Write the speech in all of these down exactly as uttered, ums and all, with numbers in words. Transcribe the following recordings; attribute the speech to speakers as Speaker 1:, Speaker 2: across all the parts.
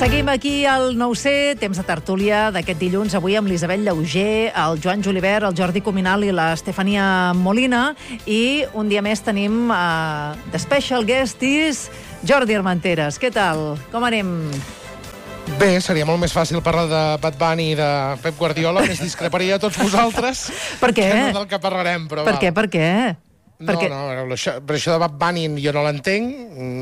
Speaker 1: Seguim aquí al nou C, temps de tertúlia d'aquest dilluns, avui amb l'Isabel Llauger, el Joan Julivert, el Jordi Cuminal i l'Estefania Molina, i un dia més tenim uh, the special guest is Jordi Armenteres. Què tal? Com anem?
Speaker 2: Bé, seria molt més fàcil parlar de Bad Bunny i de Pep Guardiola, més discreparia a tots vosaltres.
Speaker 1: Per què?
Speaker 2: Que no del que parlarem, però
Speaker 1: Per
Speaker 2: val.
Speaker 1: què, per què?
Speaker 2: No,
Speaker 1: Perquè...
Speaker 2: no, això, per això de Bad Bunny jo no l'entenc,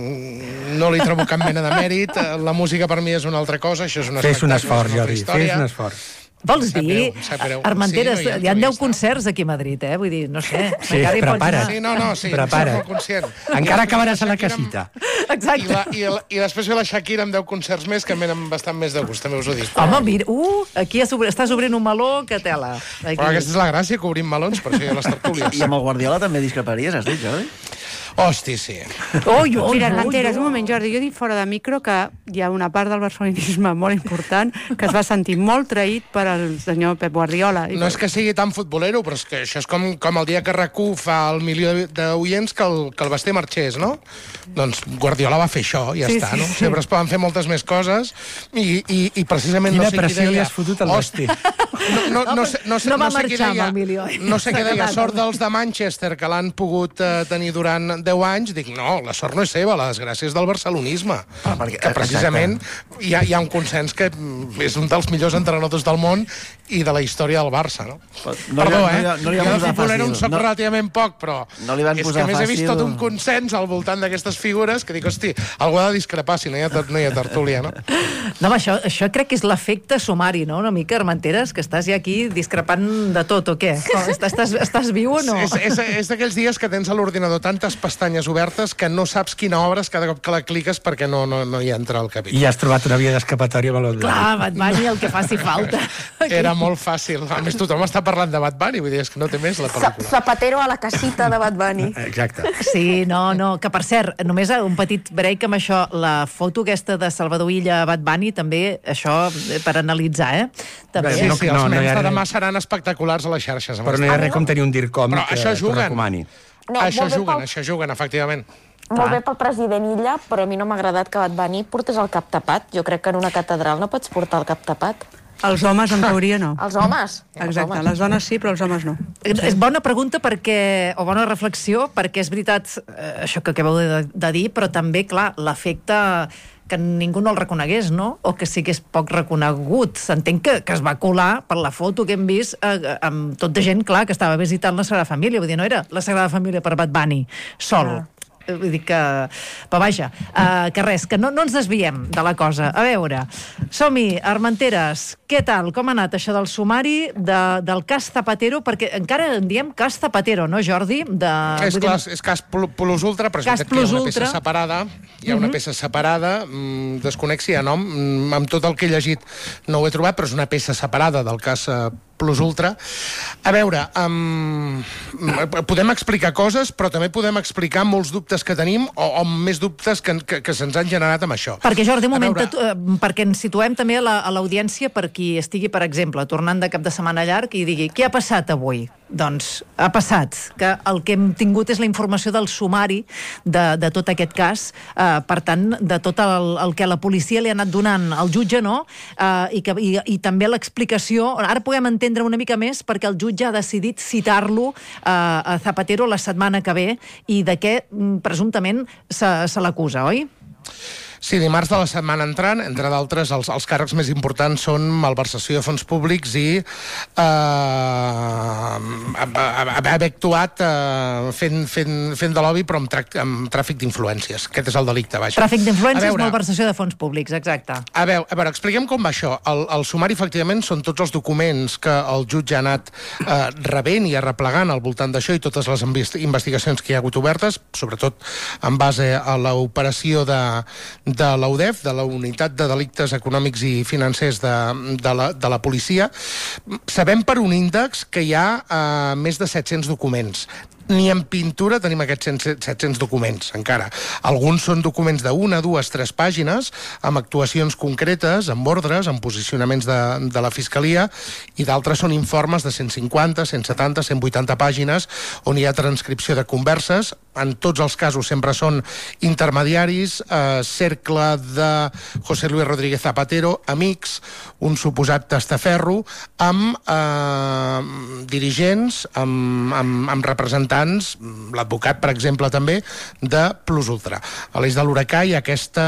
Speaker 2: no li trobo cap mena de mèrit, la música per mi és una altra cosa, això és un
Speaker 3: Fes un
Speaker 2: espectacle,
Speaker 3: esforç,
Speaker 2: és una altra
Speaker 3: Jordi,
Speaker 2: història.
Speaker 3: fes un esforç.
Speaker 1: Vols
Speaker 2: Sap
Speaker 1: dir,
Speaker 2: greu, sap greu.
Speaker 1: Armenteres,
Speaker 2: Sí, no, ja
Speaker 1: hi ha
Speaker 2: podria
Speaker 1: deu
Speaker 2: estar.
Speaker 1: concerts aquí a Madrid, eh? Vull dir, no sé.
Speaker 3: Sí,
Speaker 1: encara hi pots
Speaker 3: prepara't.
Speaker 1: anar.
Speaker 2: Sí, no, no, sí,
Speaker 3: Prepara't.
Speaker 2: soc molt conscient.
Speaker 3: Encara
Speaker 2: I
Speaker 3: acabaràs a la
Speaker 2: Shakira amb-
Speaker 3: casita.
Speaker 2: I,
Speaker 1: Exacte.
Speaker 2: la, i, la, I després ve la Shakira amb deu concerts més que em venen bastant més de gust, també us ho dic.
Speaker 1: Home, mira, uh, aquí has obri- estàs obrint un meló que tela. Aquí.
Speaker 2: Però aquesta és la gràcia, que obrim melons, per això hi ha les tertúlies.
Speaker 4: I amb el Guardiola també discreparies, has dit, Jordi?
Speaker 2: Hosti, sí.
Speaker 1: Oi, oi,
Speaker 5: Mira,
Speaker 1: oi,
Speaker 5: Armenteres,
Speaker 1: oi.
Speaker 5: un moment, Jordi, jo dic fora de micro que hi ha una part del barcelonisme molt important que es va sentir molt traït per el senyor Pep Guardiola. I
Speaker 2: No és que sigui tan futbolero, però és que això és com, com el dia que R A Q fa el milió d'oients que, el, que el Basté marxés, no? Doncs Guardiola va fer això, ja
Speaker 5: Sí,
Speaker 2: està,
Speaker 5: sí,
Speaker 2: no?
Speaker 5: sí.
Speaker 2: Sempre es poden fer moltes més coses i, i, i precisament
Speaker 3: Quina
Speaker 2: no sé qui
Speaker 3: pressió
Speaker 2: deia...
Speaker 3: li has fotut al
Speaker 2: Hosti, no, no, no, sé, no, sé,
Speaker 1: No va
Speaker 2: no sé qui
Speaker 1: marxar amb
Speaker 2: deia,
Speaker 1: el milió.
Speaker 2: no sé què
Speaker 1: S'ha
Speaker 2: deia,
Speaker 1: quedat.
Speaker 2: sort dels de Manchester que l'han pogut eh, tenir durant deu anys. Dic, no, la sort no és seva, la desgràcia és del barcelonisme.
Speaker 4: Ah, perquè-
Speaker 2: que precisament hi ha, hi ha un consens que és un dels millors entrenadors del món i de la història del Barça, no?
Speaker 4: No li
Speaker 2: Perdó,
Speaker 4: van-
Speaker 2: eh?
Speaker 4: no li- no li van
Speaker 2: jo de
Speaker 4: posar
Speaker 2: futbolero en
Speaker 4: fàcil.
Speaker 2: soc
Speaker 4: No-
Speaker 2: relativament poc, però
Speaker 4: no li van
Speaker 2: és
Speaker 4: posar
Speaker 2: que a més he vist
Speaker 4: fàcil.
Speaker 2: tot un consens al voltant d'aquestes figures que dic, hosti, algú ha de discrepar si no hi ha, ter- no hi ha tertúlia, no?
Speaker 1: No, home, això, això crec que és l'efecte sumari, no? Una mica, Armenteres, que estàs ja aquí discrepant de tot, o què? Com, estàs, estàs, estàs viu o no?
Speaker 2: És, és, és d'aquells dies que tens a l'ordinador tantes pestanyes obertes que no saps quina obra és cada cop que la cliques perquè no, no, no hi entra el capítol.
Speaker 3: I has trobat una via d'escapatòria amb el
Speaker 1: Clar, Bad Bunny, el que faci falta.
Speaker 2: Era molt fàcil. A més, tothom està parlant de Bad Bunny, vull dir, és que no té més la pel·lícula.
Speaker 6: Zapatero a la casita de Bad Bunny.
Speaker 3: Exacte.
Speaker 1: Sí, no, no, que per cert, només un petit break amb això, la foto aquesta de Salvador Illa a Bad Bunny, també, això eh, per analitzar, eh? També.
Speaker 2: Sí,
Speaker 3: No,
Speaker 2: sí,
Speaker 3: no,
Speaker 2: els
Speaker 3: no hi
Speaker 2: memes
Speaker 3: ha
Speaker 2: de
Speaker 3: res.
Speaker 2: demà seran espectaculars a les xarxes. amb
Speaker 3: Però no hi ha
Speaker 2: aquesta-
Speaker 3: res com tenir un DIRCOM
Speaker 2: Però
Speaker 3: que
Speaker 2: això
Speaker 3: t'ho
Speaker 2: juguen.
Speaker 3: recomani.
Speaker 6: No,
Speaker 2: això
Speaker 6: molt bé
Speaker 2: juguen,
Speaker 6: pel-
Speaker 2: això juguen, efectivament.
Speaker 6: Molt bé pel president Illa, però a mi no m'ha agradat que Bad Bunny portés el cap tapat. Jo crec que en una catedral no pots portar el cap tapat.
Speaker 5: Els homes, en teoria, no.
Speaker 6: Els homes. els
Speaker 5: Exacte,
Speaker 6: homes.
Speaker 5: les dones sí, però els homes no.
Speaker 1: És bona pregunta perquè, o bona reflexió, perquè és veritat eh, això que acabeu de, de dir, però també, clar, l'efecte que ningú no el reconegués, no? O que sigués poc reconegut. S'entén que, que es va colar per la foto que hem vist eh, amb tot de gent, clar, que estava visitant la Sagrada Família. Vull dir, no era la Sagrada Família per Bad Bunny, sol. Ah. Vull dir que... Però vaja, uh, que res, que no, no ens desviem de la cosa. A veure, som-hi, Armenteres, què tal? Com ha anat això del sumari de, del cas Zapatero? Perquè encara en diem cas Zapatero, no, Jordi? De,
Speaker 2: És
Speaker 1: vull
Speaker 2: clar,
Speaker 1: dir-
Speaker 2: és cas pl- plus ultra, però és
Speaker 1: Cas
Speaker 2: veritat que hi ha una
Speaker 1: plus
Speaker 2: peça
Speaker 1: ultra.
Speaker 2: separada, hi ha una peça separada, mm, desconec si hi ha nom, mm, amb tot el que he llegit no ho he trobat, però és una peça separada del cas eh, plus ultra. A veure, um, podem explicar coses, però també podem explicar molts dubtes que tenim o, o més dubtes que, que, que se'ns han generat amb això.
Speaker 1: Perquè, Jordi, un
Speaker 2: A
Speaker 1: moment,
Speaker 2: veure,
Speaker 1: tu- eh, perquè ens situem també a la- a l'audiència per qui estigui, per exemple, tornant de cap de setmana llarg i digui, què ha passat avui? Doncs ha passat que el que hem tingut és la informació del sumari de, de tot aquest cas, eh, per tant, de tot el, el que la policia li ha anat donant al jutge, no? Eh, i, que, i, I també l'explicació, ara podem entendre una mica més perquè el jutge ha decidit citar-lo eh, a Zapatero la setmana que ve i de què, mm, presumptament, se, se l'acusa, oi?
Speaker 2: Sí, dimarts de la setmana entrant, entre d'altres, els, els càrrecs més importants són malversació de fons públics i eh, haver actuat eh, fent, fent, fent de lobby, però amb, trac, amb tràfic d'influències. Aquest és el delicte, vaja.
Speaker 1: Tràfic d'influències,
Speaker 2: A veure,
Speaker 1: malversació de fons públics, exacte.
Speaker 2: A veure, a veure, expliquem com va això. El, el sumari, efectivament, són tots els documents que el jutge ha anat eh, rebent i arreplegant al voltant d'això i totes les investigacions que hi ha hagut obertes, sobretot en base a l'operació de, de l'U D E F, de la Unitat de Delictes Econòmics i Financers de, de, la, de la policia. Sabem per un índex que hi ha eh, més de set-cents documents. Ni en pintura tenim aquests set-cents documents, encara. Alguns són documents d'una, dues, tres pàgines, amb actuacions concretes, amb ordres, amb posicionaments de, de la Fiscalia, i d'altres són informes de cent cinquanta, cent setanta, cent vuitanta pàgines, on hi ha transcripció de converses. En tots els casos sempre són intermediaris, eh, cercle de José Luis Rodríguez Zapatero, amics, un suposat testaferro, amb eh, dirigents, amb, amb, amb representants, l'advocat, per exemple, també, de Plus Ultra. A l'eix de l'Huracà hi ha aquesta,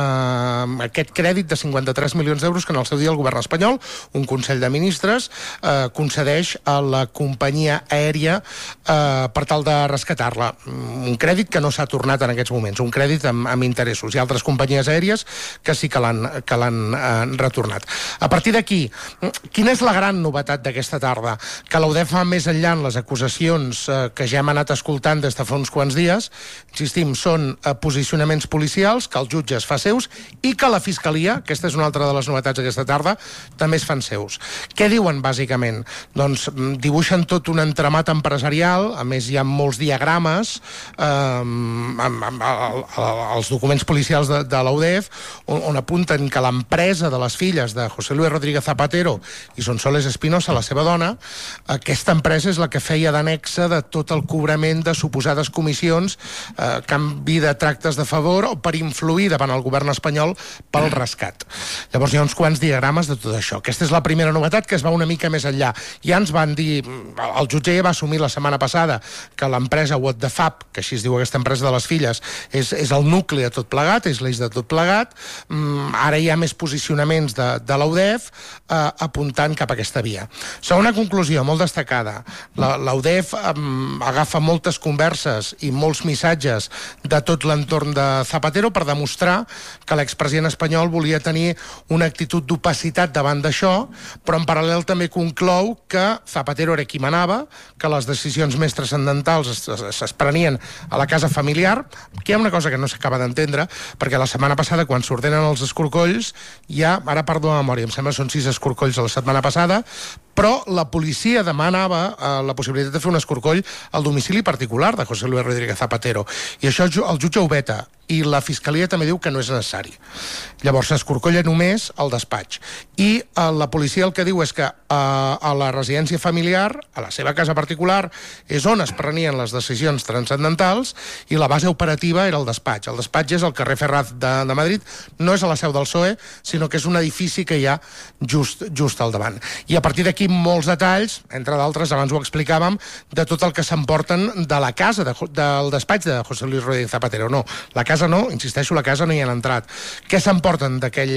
Speaker 2: eh, aquest crèdit de cinquanta-tres milions d'euros que en el seu dia el govern espanyol, un Consell de Ministres, eh, concedeix a la companyia aèria eh, per tal de rescatar-la. Un crèdit que no s'ha tornat en aquests moments, un crèdit amb, amb interessos. Hi ha altres companyies aèries que sí que l'han que l'han eh, retornat. A partir d'aquí, quina és la gran novetat d'aquesta tarda? Que la U D E F va més enllà en les acusacions eh, que ja hem anat escoltant des de fa uns quants dies. Insistim, són eh, posicionaments policials que el jutge es fa seus i que la Fiscalia, aquesta és una altra de les novetats d'aquesta tarda, també es fan seus. Què diuen, bàsicament? Doncs dibuixen tot un entramat empresarial, a més hi ha molts diagrames, eh, amb, amb, amb, amb els documents policials de, de la U D E F, on, on apunten que l'empresa de les filles de José Luis Rodríguez Zapatero i Sonsoles Espinosa, la seva dona, aquesta empresa és la que feia d'anexa de tot el cobrament de suposades comissions, eh, canvi de tractes de favor o per influir davant el govern espanyol pel rescat. Llavors hi ha uns quants diagrames de tot això. Aquesta és la primera novetat, que es va una mica més enllà. Ja ens van dir, el jutge ja va assumir la setmana passada que l'empresa What the Fab, que així es diu aquesta empresa de les filles, és, és el nucli de tot plegat, és l'eix de tot plegat. Mm, ara hi ha més posicionaments de, de la U D E F eh, apuntant cap a aquesta via. Segona conclusió, molt destacada. La, la U D E F eh, agafa moltes converses i molts missatges de tot l'entorn de Zapatero per demostrar que l'expresident espanyol volia tenir una actitud d'opacitat davant d'això, però en paral·lel també conclou que Zapatero era qui manava, que les decisions més transcendentals es, es, es prenien a la casa familiar, que hi ha una cosa que no s'acaba d'entendre, perquè la setmana passada, quan s'ordenen els escorcolls, ja, ara parlo de memòria, em sembla que són sis escorcolls a la setmana passada, però la policia demanava eh, la possibilitat de fer un escorcoll al domicili particular de José Luis Rodríguez Zapatero. I això el jutge ho veta, i la Fiscalia també diu que no és necessari. Llavors s'escorcolla només al despatx. I eh, la policia el que diu és que eh, a la residència familiar, a la seva casa particular, és on es prenien les decisions transcendentals i la base operativa era el despatx. El despatx és al carrer Ferraz de, de Madrid, no és a la seu del P S O E, sinó que és un edifici que hi ha just, just al davant. I a partir d'aquí molts detalls, entre d'altres, abans ho explicàvem, de tot el que s'emporten de la casa, de, del despatx de José Luis Rodríguez Zapatero. No, la casa no, insisteixo, la casa no hi han entrat. Què s'emporten d'aquell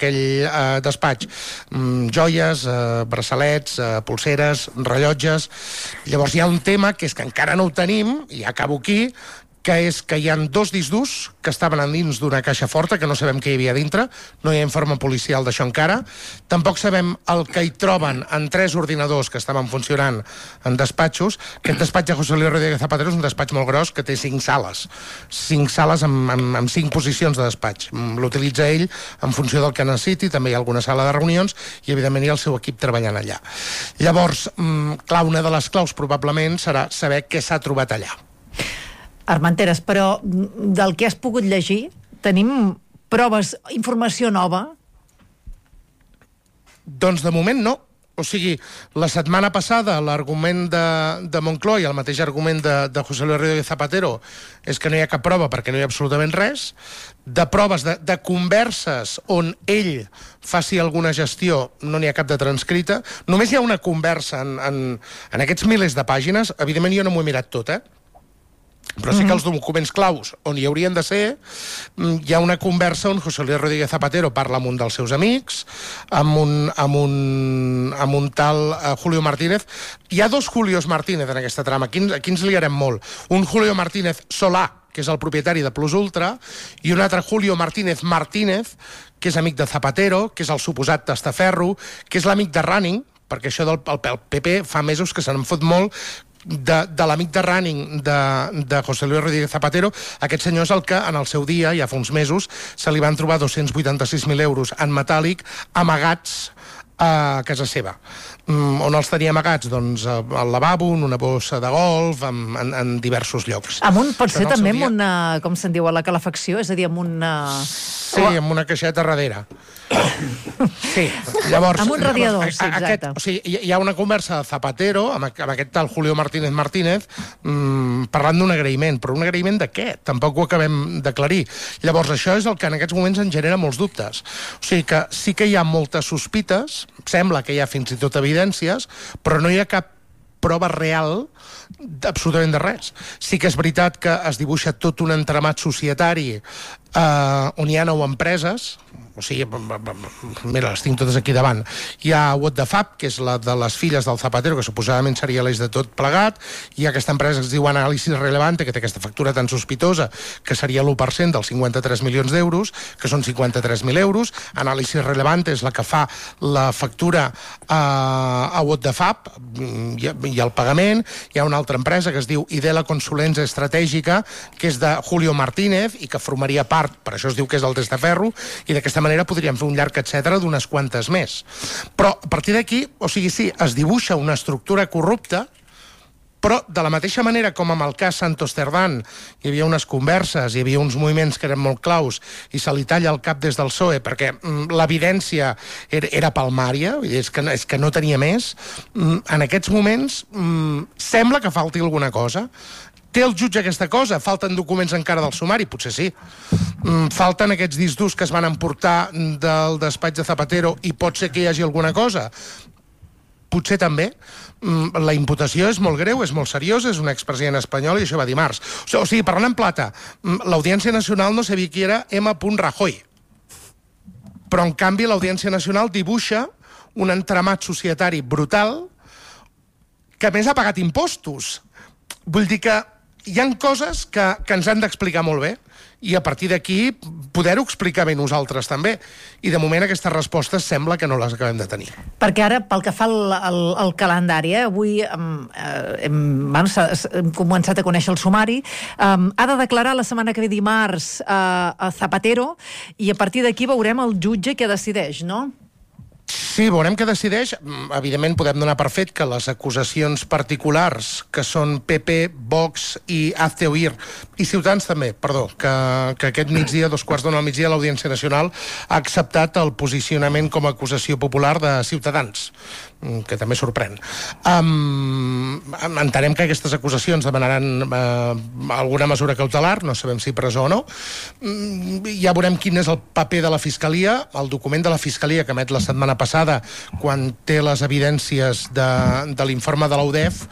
Speaker 2: eh, despatx? Mm, joies, eh, braçalets, eh, pulseres, rellotges. Llavors hi ha un tema que és que encara no ho tenim, i acabo aquí, que és que hi ha dos discs durs que estaven dins d'una caixa forta, que no sabem què hi havia dintre, no hi ha informe policial d'això encara, tampoc sabem el que hi troben en tres ordinadors que estaven funcionant en despatxos. Aquest despatx de José Luis Rodríguez Zapatero és un despatx molt gros que té cinc sales, cinc sales amb, amb, amb cinc posicions de despatx. L'utilitza ell en funció del que necessiti, també hi ha alguna sala de reunions i evidentment hi ha el seu equip treballant allà. Llavors, clar, una de les claus probablement serà saber què s'ha trobat allà.
Speaker 1: Armenteres, però del que has pogut llegir, tenim proves, informació nova?
Speaker 2: Doncs de moment no. O sigui, la setmana passada l'argument de, de Moncloa i el mateix argument de, de José Luis Rodríguez Zapatero és que no hi ha cap prova perquè no hi ha absolutament res. De proves, de, de converses on ell faci alguna gestió, no n'hi ha cap de transcrita. Només hi ha una conversa en, en, en aquests milers de pàgines. Evidentment jo no m'ho he mirat tot, eh? Però sí que els documents claus on hi haurien de ser, hi ha una conversa on José Luis Rodríguez Zapatero parla amb un dels seus amics, amb un, amb un, amb un tal uh, Julio Martínez. Hi ha dos Julios Martínez en aquesta trama, aquí, aquí ens liarem molt. Un Julio Martínez Solà, que és el propietari de Plus Ultra, i un altre Julio Martínez Martínez, que és amic de Zapatero, que és el suposat testaferro, que és l'amic de Running, perquè això del el P P fa mesos que se n'en fot molt, de, de l'amic de Running de, de José Luis Rodríguez Zapatero. Aquest senyor és el que en el seu dia, ja fa uns mesos, se li van trobar dos-cents vuitanta-sis mil euros en metàl·lic amagats a casa seva. Mm, on els tenia amagats? Doncs al lavabo, en una bossa de golf, en, en, en diversos llocs.
Speaker 1: Amunt pot
Speaker 2: Això
Speaker 1: ser
Speaker 2: en el
Speaker 1: també
Speaker 2: seu
Speaker 1: amb
Speaker 2: dia-
Speaker 1: una, com se'n diu, a la calefacció, és a dir, amb una...
Speaker 2: Sí, amb una caixeta darrere. Sí, llavors...
Speaker 1: Amb un radiador,
Speaker 2: llavors,
Speaker 1: sí, exacte.
Speaker 2: Aquest, o sigui, hi, hi ha una conversa de Zapatero amb, amb aquest tal Julio Martínez Martínez mmm, parlant d'un agraïment, però un agraïment de què? Tampoc ho acabem d'aclarir. Llavors, això és el que en aquests moments en genera molts dubtes. O sigui que sí que hi ha moltes sospites, sembla que hi ha fins i tot evidències, però no hi ha cap prova real absolutament de res. Sí que és veritat que es dibuixa tot un entramat societari eh, on hi ha nou empreses, o sigui, mira, les tinc totes aquí davant. Hi ha What the Fab, que és la de les filles del Zapatero, que suposadament seria l'eix de tot plegat. Hi ha aquesta empresa que es diu Análisis Relevante, que té aquesta factura tan sospitosa, que seria l'u per cent dels cinquanta-tres milions d'euros, que són cinquanta-tres mil euros. Análisis Relevante és la que fa la factura a, a What the Fab i, i el pagament. Hi ha una altra empresa que es diu Idela Consulenza Estratègica, que és de Julio Martínez i que formaria part, per això es diu que és el Testaferro, i d'aquesta manera podríem fer un llarg etcètera d'unes quantes més. Però a partir d'aquí, o sigui, sí, es dibuixa una estructura corrupta, però de la mateixa manera com amb el cas Santos Cerdán hi havia unes converses, hi havia uns moviments que eren molt claus i se li talla el cap des del P S O E perquè mm, l'evidència era, era palmària, és que, és que no tenia més, mm, en aquests moments mm, sembla que falti alguna cosa. Té el jutge aquesta cosa? Falten documents encara del sumari? Potser sí. Mm, falten aquests discs durs que es van emportar del despatx de Zapatero i pot ser que hi hagi alguna cosa? Potser també. Mm, la imputació és molt greu, és molt seriosa, és un expresident espanyol i això va dimarts. O sigui, o sigui parlant en plata, mm, l'Audiència Nacional no sabia qui era M. Rajoy. Però, en canvi, l'Audiència Nacional dibuixa un entramat societari brutal que, a més, ha pagat impostos. Vull dir que hi ha coses que, que ens han d'explicar molt bé i a partir d'aquí poder-ho explicar bé nosaltres també. I de moment aquestes respostes sembla que no les acabem de tenir.
Speaker 1: Perquè ara, pel que fa al, al, al calendari, eh, avui hem, hem, bueno, hem començat a conèixer el sumari, um, ha de declarar la setmana que ve dimarts uh, a Zapatero i a partir d'aquí veurem el jutge que decideix, no?
Speaker 2: Sí, veurem què decideix. Evidentment podem donar per fet que les acusacions particulars, que són P P, Vox i Hazte Oír, i Ciutadans també, perdó, que, que aquest migdia, dos quarts d'una al migdia, l'Audiència Nacional ha acceptat el posicionament com a acusació popular de Ciutadans, que també sorprèn. Um, entenem que aquestes acusacions demanaran uh, alguna mesura cautelar, no sabem si presó o no. Um, ja veurem quin és el paper de la Fiscalia. El document de la Fiscalia que emet la setmana passada, quan té les evidències de, de l'informe de l'U D E F,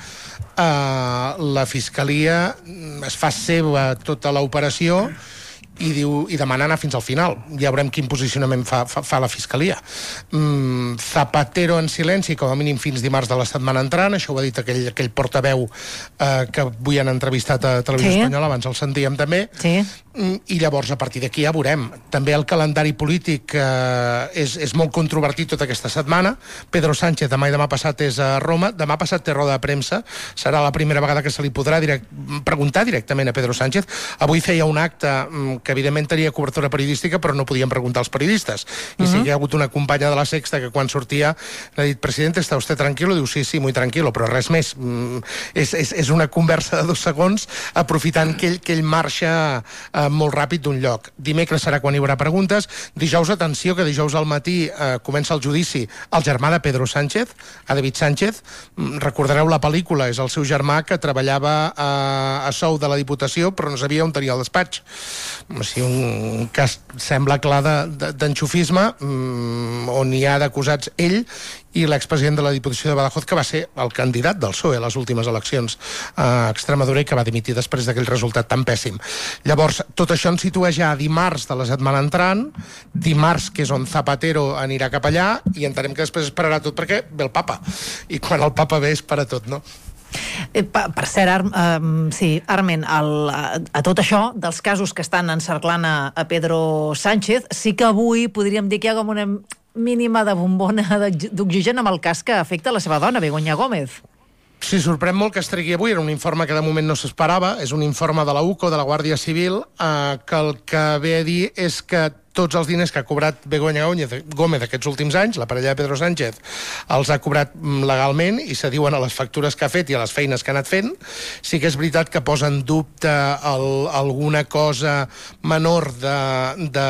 Speaker 2: uh, la Fiscalia es fa seva tota l'operació i diu i demana anar fins al final. Ja veurem quin posicionament fa, fa, fa la Fiscalia. Mm, Zapatero en silenci, com a mínim fins dimarts de la setmana entrant, això ho ha dit aquell, aquell portaveu eh, que avui han entrevistat a Televisió
Speaker 1: sí.
Speaker 2: Espanyola, abans el sentíem també,
Speaker 1: sí.
Speaker 2: mm, i llavors a partir d'aquí ja veurem. També el calendari polític eh, és, és molt controvertit tota aquesta setmana. Pedro Sánchez demà i demà passat és a Roma, demà passat té roda de premsa, serà la primera vegada que se li podrà direct, preguntar directament a Pedro Sánchez. Avui feia un acte mm, que evidentment tenia cobertura periodística, però no podien preguntar als periodistes. I uh -huh. sí que hi ha hagut una companya de la Sexta que quan sortia l'ha dit, presidente, ¿está usted tranquilo? Diu, sí, sí, muy tranquilo, però res més. Mm, és, és, és una conversa de dos segons aprofitant que ell, que ell marxa eh, molt ràpid d'un lloc. Dimecres serà quan hi haurà preguntes. Dijous, atenció, que dijous al matí eh, comença el judici al germà de Pedro Sánchez, a David Sánchez. Mm, recordareu la pel·lícula, és el seu germà que treballava a, a sou de la Diputació, però no sabia on tenia el despatx. O sigui, un cas sembla clar d'enxufisme, mmm, on hi ha d'acusats ell i l'expresident de la Diputació de Badajoz, que va ser el candidat del P S O E a les últimes eleccions a Extremadura i que va dimitir després d'aquell resultat tan pèssim. Llavors, tot això ens situa ja a dimarts de la setmana entrant, dimarts, que és on Zapatero anirà cap allà, i entenem que després esperarà tot perquè ve el papa. I quan el papa ve és per a tot, no?
Speaker 1: Eh, per, per cert, Ar um, sí, Armen, el, a, a tot això, dels casos que estan encerclant a, a Pedro Sánchez, sí que avui podríem dir que hi ha com una mínima de bombona d'oxigen amb el cas que afecta la seva dona, Begoña Gómez.
Speaker 2: Sí, sorprèn molt que es tregui avui. Era un informe que de moment no s'esperava. És un informe de la U C O, de la Guàrdia Civil, eh, que el que ve a dir és que tots els diners que ha cobrat Begoña Gómez aquests últims anys, la parella de Pedro Sánchez, els ha cobrat legalment i se diuen a les factures que ha fet i a les feines que ha anat fent. Sí que és veritat que posa en dubte el, alguna cosa menor de, de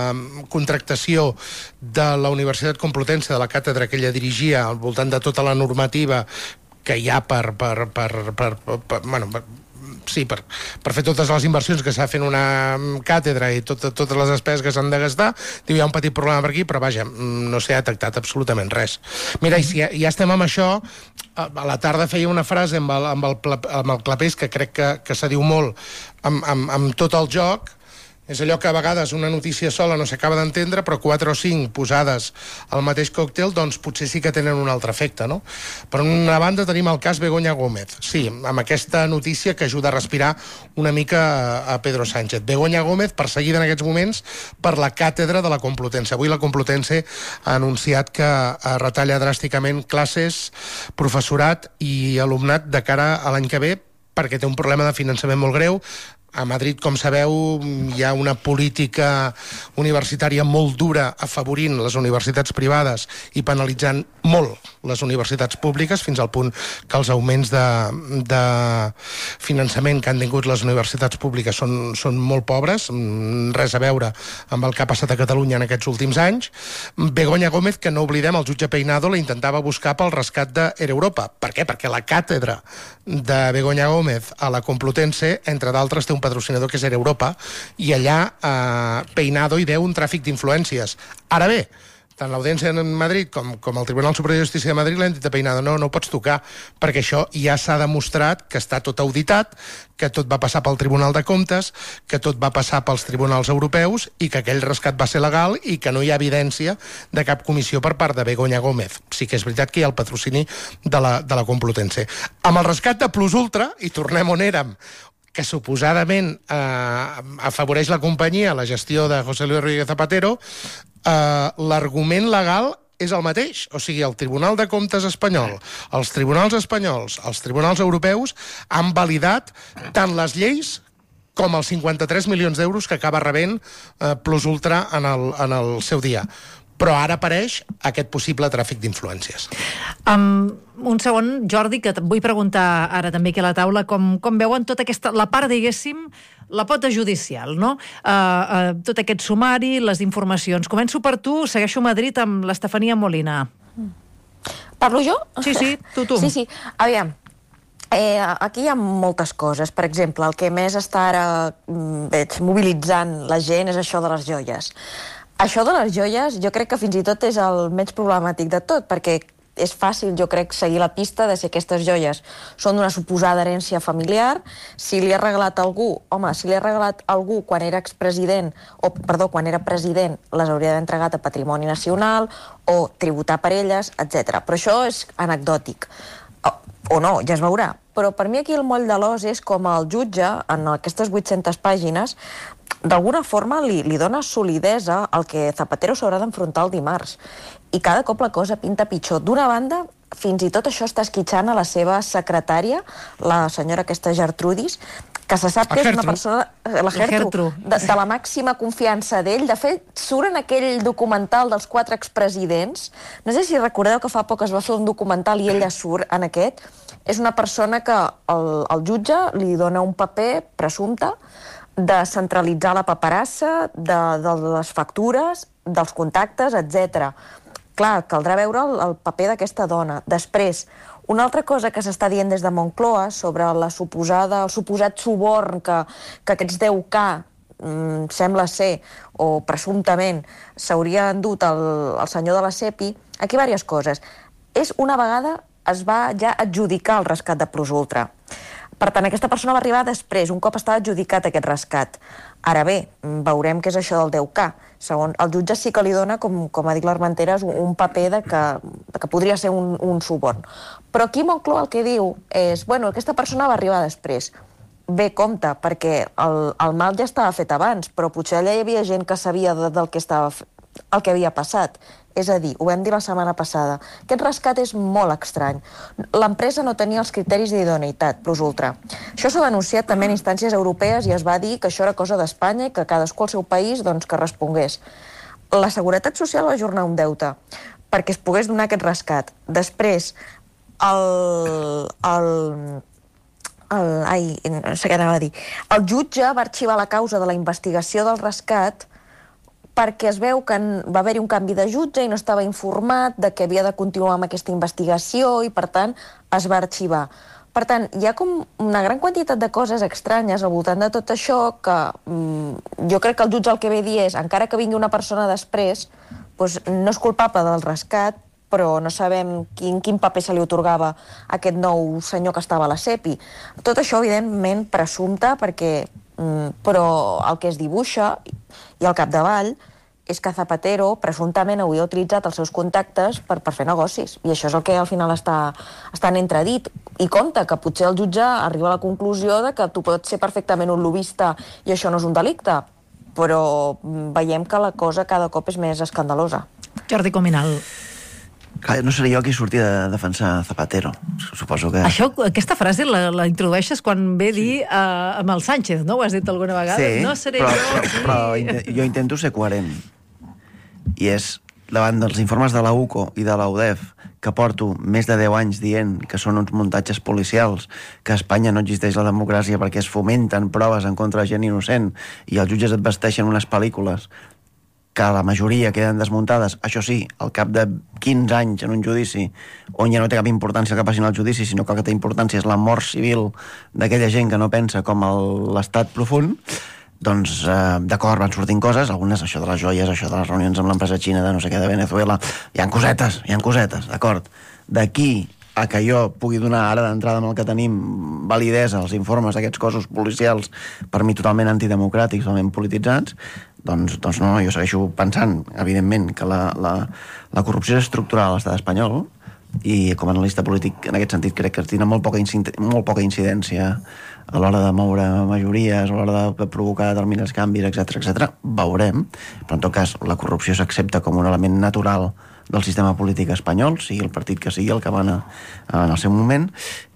Speaker 2: contractació de la Universitat Complutense, de la càtedra que ella dirigia, al voltant de tota la normativa que hi ha per, per, per, per, per, per, bueno, per sí, per, per fer totes les inversions que s'ha fent una càtedra i tot, totes les despeses que s'han de gastar. Diu, hi ha un petit problema per aquí, però vaja, no s'ha detectat absolutament res. Mira, i si ja, ja estem amb això, a la tarda feia una frase amb el, amb el, amb el clapés que crec que, que se diu molt amb, amb, amb tot el joc. És allò que a vegades una notícia sola no s'acaba d'entendre, però quatre o cinc posades al mateix còctel, doncs potser sí que tenen un altre efecte, no? Per una banda tenim el cas Begoña Gómez. Sí, amb aquesta notícia que ajuda a respirar una mica a Pedro Sánchez. Begoña Gómez, perseguida en aquests moments per la càtedra de la Complutense. Avui la Complutense ha anunciat que retalla dràsticament classes, professorat i alumnat de cara a l'any que ve, perquè té un problema de finançament molt greu. A Madrid, com sabeu, hi ha una política universitària molt dura afavorint les universitats privades i penalitzant molt les universitats públiques, fins al punt que els augments de, de finançament que han tingut les universitats públiques són, són molt pobres, res a veure amb el que ha passat a Catalunya en aquests últims anys. Begoña Gómez, que no oblidem, el jutge Peinado la intentava buscar pel rescat d'Europa. Per què? Perquè la càtedra de Begoña Gómez a la Complutense, entre d'altres, té un patrocinador que és Air Europa, i allà eh, Peinado hi veu un tràfic d'influències. Ara bé, tant l'Audiència en Madrid com, com el Tribunal Superior de Justícia de Madrid l'han dit a Peinado, no, no ho pots tocar, perquè això ja s'ha demostrat que està tot auditat, que tot va passar pel Tribunal de Comptes, que tot va passar pels tribunals europeus i que aquell rescat va ser legal i que no hi ha evidència de cap comissió per part de Begoña Gómez. Sí que és veritat que hi ha el patrocini de la, de la Complutense. Amb el rescat de Plus Ultra, i tornem on érem, que suposadament eh, afavoreix la companyia, la gestió de José Luis Rodríguez Zapatero, eh, l'argument legal és el mateix. O sigui, el Tribunal de Comptes espanyol, els tribunals espanyols, els tribunals europeus han validat tant les lleis com els cinquanta-tres milions d'euros que acaba rebent eh, Plus Ultra en el, en el seu dia. Però ara apareix aquest possible tràfic d'influències.
Speaker 1: Um, un segon, Jordi, que et vull preguntar ara també aquí a la taula, com, com veuen tota aquesta, la part, diguéssim, la pota judicial, no? Uh, uh, tot aquest sumari, les informacions. Començo per tu, segueixo a Madrid amb l'Estefania Molina.
Speaker 6: Parlo jo?
Speaker 1: Sí, sí, tu, tu.
Speaker 6: Sí, sí. Aviam, eh, aquí hi ha moltes coses. Per exemple, el que més està ara, veig, mobilitzant la gent és això de les joies. Això de les joies jo crec que fins i tot és el menys problemàtic de tot, perquè és fàcil, jo crec, seguir la pista de si aquestes joies són d'una suposada herència familiar, si li ha regalat algú, home, si li ha regalat algú quan era expresident, o, perdó, quan era president, les hauria d'haver entregat a Patrimoni Nacional, o tributar per elles, etcètera. Però això és anecdòtic. O, o no, ja es veurà. Però per mi aquí el moll de l'os és com el jutge, en aquestes vuit-centes pàgines, d'alguna forma li, li dona solidesa al que Zapatero s'haurà d'enfrontar el dimarts. I cada cop la cosa pinta pitjor. D'una banda, fins i tot això està esquitxant a la seva secretària, la senyora aquesta Gertrudis, que se sap que és una persona, la Gertru, de, de la màxima confiança d'ell. De fet, surt en aquell documental dels quatre expresidents. No sé si recordeu que fa poc es va fer un documental i ella surt en aquest. És una persona que el, el jutge li dona un paper presumpte de centralitzar la paperassa, de, de les factures, dels contactes, etcètera. Clar, caldrà veure el, el paper d'aquesta dona. Després, una altra cosa que s'està dient des de Moncloa sobre la suposada, el suposat suborn que, que aquests deu K mm, sembla ser, o presumptament, s'hauria endut el, el senyor de la SEPI, aquí diverses coses. És una vegada es va ja adjudicar el rescat de Plus Ultra. Per tant, aquesta persona va arribar després, un cop estava adjudicat aquest rescat. Ara bé, veurem què és això del deu K. Segons el jutge sí que li dona, com, com ha dit l'Armenteres, un, un paper de que, de que podria ser un, un suborn. Però aquí Moncloa el que diu és, bueno, aquesta persona va arribar després. Bé, compte, perquè el, el mal ja estava fet abans, però potser allà hi havia gent que sabia de, del que estava el que havia passat. És a dir, ho vam dir la setmana passada, aquest rescat és molt estrany. L'empresa no tenia els criteris d'idoneïtat, plus ultra. Això s'ha denunciat també en instàncies europees i es va dir que això era cosa d'Espanya i que cadascú al seu país doncs, que respongués. La Seguretat Social va ajornar un deute perquè es pogués donar aquest rescat. Després, el... el El, ai, no sé què anava a dir. El jutge va arxivar la causa de la investigació del rescat perquè es veu que va haver-hi un canvi de jutge i no estava informat de que havia de continuar amb aquesta investigació i, per tant, es va arxivar. Per tant, hi ha com una gran quantitat de coses estranyes al voltant de tot això que mm, jo crec que el jutge el que ve a dir és, encara que vingui una persona després, doncs no és culpable del rescat, però no sabem quin, quin paper se li otorgava a aquest nou senyor que estava a la SEPI. Tot això, evidentment, presumpte, perquè, mm, però el que es dibuixa, i al capdavall, és que Zapatero, presumptament, hauria utilitzat els seus contactes per, per fer negocis. I això és el que al final està, està en entredit. I compte que potser el jutge arriba a la conclusió de que tu pots ser perfectament un lobista i això no és un delicte, però veiem que la cosa cada cop és més escandalosa.
Speaker 1: Jordi Cominal.
Speaker 4: Clar, no seré jo qui surti de defensar Zapatero. Suposo que...
Speaker 1: Això, aquesta frase la, la introdueixes quan ve dir uh, amb el Sánchez, no? Ho has dit alguna vegada?
Speaker 4: Sí,
Speaker 1: no seré
Speaker 4: però,
Speaker 1: jo
Speaker 4: però,
Speaker 1: qui...
Speaker 4: però inte, jo intento ser coherent. I és, davant dels informes de la U C O i de la U D E F, que porto més de deu anys dient que són uns muntatges policials, que a Espanya no existeix la democràcia perquè es fomenten proves en contra de gent innocent i els jutges et vesteixen unes pel·lícules que la majoria queden desmuntades, això sí, al cap de quinze anys en un judici, on ja no té cap importància el que passi en el judici, sinó que el que té importància és la mort civil d'aquella gent que no pensa com l'estat profund, doncs, eh, d'acord, van sortint coses, algunes, això de les joies, això de les reunions amb l'empresa xina de no sé què, de Venezuela, hi ha cosetes, hi ha cosetes, d'acord. D'aquí a que jo pugui donar ara d'entrada amb el que tenim validesa als informes d'aquests cossos policials per mi totalment antidemocràtics, totalment polititzats, doncs, doncs no, jo segueixo pensant, evidentment, que la, la, la corrupció és estructural a l'estat espanyol i com a analista polític en aquest sentit crec que tenen molt poca, molt poca incidència a l'hora de moure majories, a l'hora de provocar determinats canvis, etcètera, etcètera. Veurem, però en tot cas la corrupció s'accepta com un element natural del sistema polític espanyol, sigui el partit que sigui el que mana en el seu moment,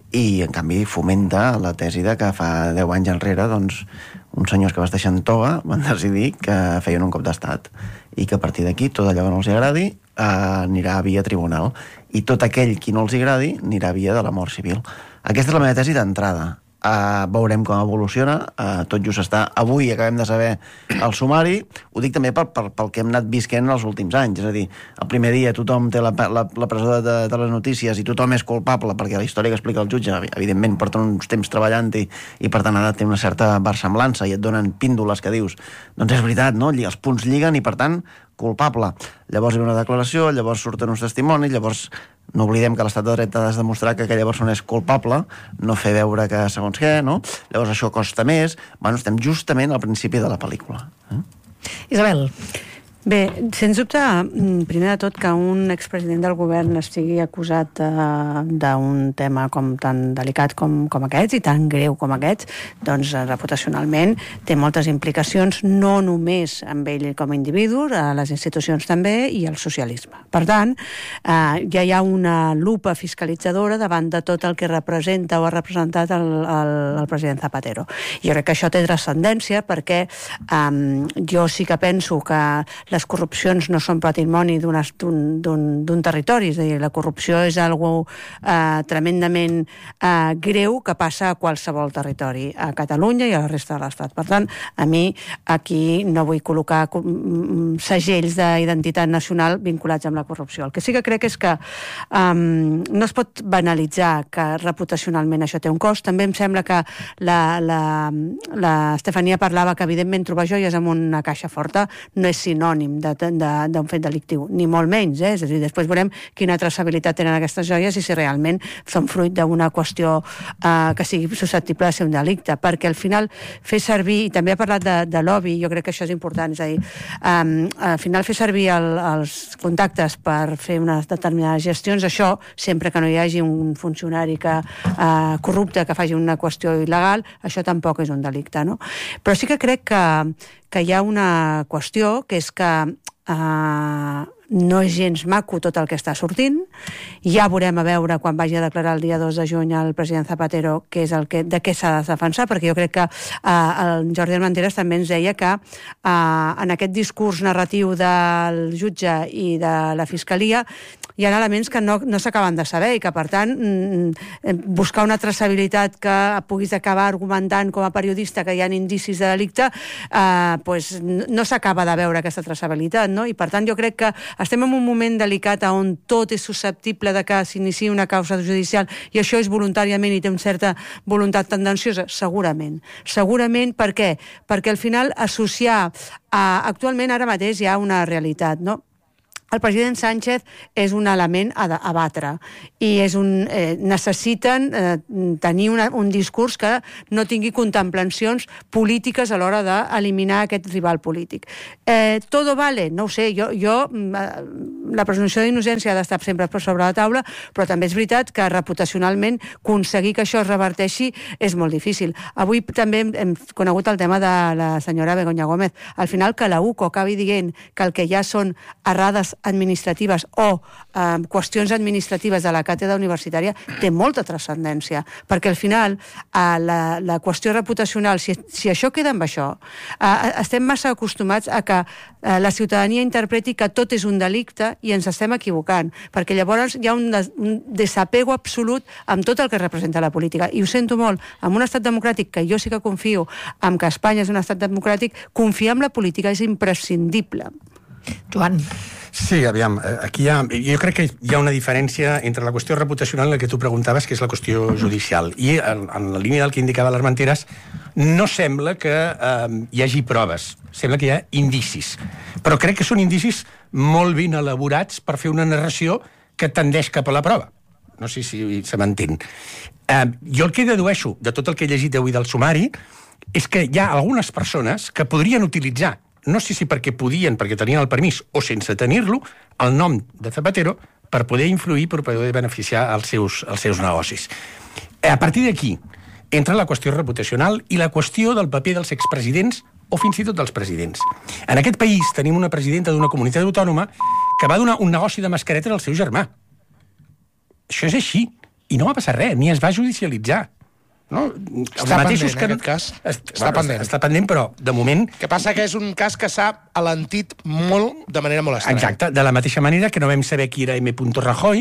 Speaker 4: i en canvi fomenta la tesi de que fa deu anys enrere doncs, uns senyors que vesteixen toga van decidir que feien un cop d'estat i que a partir d'aquí tot allò que no els agradi eh, anirà via tribunal i tot aquell qui no els agradi anirà via de la mort civil. Aquesta és la meva tesi d'entrada. Uh, veurem com evoluciona, uh, tot just està avui acabem de saber el sumari, ho dic també pel, pel, pel que hem anat visquent els últims anys, és a dir, el primer dia tothom té la, la, la presó de, de les notícies i tothom és culpable perquè la història que explica el jutge evidentment porta uns temps treballant i, i per tant ha de tenir una certa versemblança i et donen píndoles que dius, doncs és veritat, no? Els punts lliguen i per tant culpable. Llavors hi ha una declaració, llavors surten uns testimonis, llavors no oblidem que l'estat de dret ha de demostrar que aquella persona és culpable, no fer veure que segons què, no? Llavors això costa més. Bueno, estem justament al principi de la pel·lícula. Eh?
Speaker 1: Isabel.
Speaker 5: Bé, sens dubte, primer de tot, que un expresident del govern estigui acusat uh, d'un tema com tan delicat com, com aquests i tan greu com aquests, doncs reputacionalment té moltes implicacions, no només amb ell com a individu, a les institucions també i al socialisme. Per tant, uh, ja hi ha una lupa fiscalitzadora davant de tot el que representa o ha representat el, el, el president Zapatero. Jo crec que això té transcendència perquè um, jo sí que penso que les corrupcions no són patrimoni d'un territori, és a dir, la corrupció és algo eh, tremendament eh, greu que passa a qualsevol territori, a Catalunya i a la resta de l'Estat. Per tant, a mi aquí no vull col·locar segells d'identitat nacional vinculats amb la corrupció. El que sí que crec és que um, no es pot banalitzar que reputacionalment això té un cost. També em sembla que la, la, la Estefania parlava que evidentment trobar joies en una caixa forta no és sinònim d'un fet delictiu, ni molt menys, eh? És a dir, després veurem quina traçabilitat tenen aquestes joies i si realment són fruit d'una qüestió eh, que sigui susceptible de ser un delicte, perquè al final fer servir, i també ha parlat de, de lobby, jo crec que això és important, és a dir, um, al final fer servir el, els contactes per fer unes determinades gestions, això, sempre que no hi hagi un funcionari que, uh, corrupte que faci una qüestió il·legal, això tampoc és un delicte, no? Però sí que crec que que hi ha una qüestió, que és que Uh, no és gens maco tot el que està sortint. Ja veurem a veure quan vagi a declarar el dia dos de juny el president Zapatero què és el que, de què s'ha de defensar, perquè jo crec que uh, el Jordi Armenteres també ens deia que uh, en aquest discurs narratiu del jutge i de la Fiscalia hi ha elements que no, no s'acaben de saber i que, per tant, buscar una traçabilitat que puguis acabar argumentant com a periodista que hi ha indicis de delicte, eh, pues, no s'acaba de veure aquesta traçabilitat, no? I, per tant, jo crec que estem en un moment delicat on tot és susceptible de que s'iniciï una causa judicial i això és voluntàriament i té una certa voluntat tendenciosa? Segurament. Segurament, per què? Perquè al final associar... A, actualment, ara mateix, hi ha una realitat, no? El president Sánchez és un element a, a batre i és un, eh, necessiten eh, tenir una, un discurs que no tingui contemplacions polítiques a l'hora d'eliminar aquest rival polític. Eh, todo vale? No ho sé, jo, jo eh, la presumpció d'innocència ha d'estar sempre sobre la taula, però també és veritat que reputacionalment aconseguir que això es reverteixi és molt difícil. Avui també hem, hem conegut el tema de la senyora Begoña Gómez. Al final que la U C O acabi dient que el que ja són errades administratives o eh, qüestions administratives de la càtedra universitària té molta transcendència, perquè al final eh, la, la qüestió reputacional, si, si això queda amb això, eh, estem massa acostumats a que eh, la ciutadania interpreti que tot és un delicte i ens estem equivocant, perquè llavors hi ha un, des, un desapego absolut amb tot el que representa la política, i ho sento molt, en un estat democràtic, que jo sí que confio en que Espanya és un estat democràtic, confiar en la política és imprescindible.
Speaker 1: Joan.
Speaker 3: Sí, aviam, aquí hi ha, jo crec que hi ha una diferència entre la qüestió reputacional i la que tu preguntaves, que és la qüestió judicial. I en, en la línia del que indicava l'Armenteres, no sembla que eh, hi hagi proves, sembla que hi ha indicis. Però crec que són indicis molt ben elaborats per fer una narració que tendeix cap a la prova. No sé si se m'entén. Eh, jo el que dedueixo de tot el que he llegit avui del sumari és que hi ha algunes persones que podrien utilitzar, no sé si perquè podien, perquè tenien el permís, o sense tenir-lo, el nom de Zapatero per poder influir, per poder beneficiar els seus, els seus negocis. A partir d'aquí entra la qüestió reputacional i la qüestió del paper dels expresidents o fins i tot dels presidents. En aquest país tenim una presidenta d'una comunitat autònoma que va donar un negoci de mascaretes al seu germà. Això és així, i no va passar res, ni es va judicialitzar. No?
Speaker 2: Està pendent, que... aquest cas.
Speaker 3: Est...
Speaker 2: Està
Speaker 3: bueno,
Speaker 2: pendent.
Speaker 3: Està pendent, però de moment...
Speaker 2: El que passa que és un cas que s'ha alentit molt, de manera molt estranya.
Speaker 3: Exacte, de la mateixa manera que no vam saber qui era M. Rajoy,